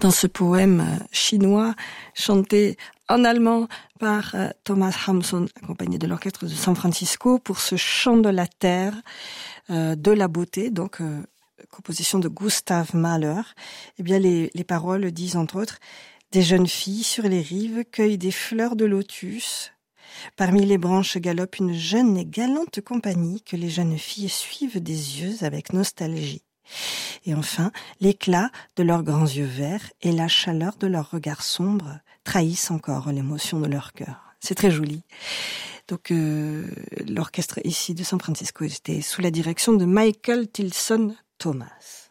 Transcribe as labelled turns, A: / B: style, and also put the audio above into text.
A: dans ce poème chinois chanté en allemand par Thomas Hamsun, accompagné de l'orchestre de San Francisco, pour ce chant de la terre, de la beauté, donc composition de Gustav Mahler. Eh bien, les paroles disent entre autres: des jeunes filles sur les rives cueillent des fleurs de lotus. Parmi les branches galope une jeune et galante compagnie que les jeunes filles suivent des yeux avec nostalgie. Et enfin, l'éclat de leurs grands yeux verts et la chaleur de leurs regards sombres trahissent encore l'émotion de leur cœur. C'est très joli. Donc, l'orchestre ici de San Francisco était sous la direction de Michael Tilson Thomas.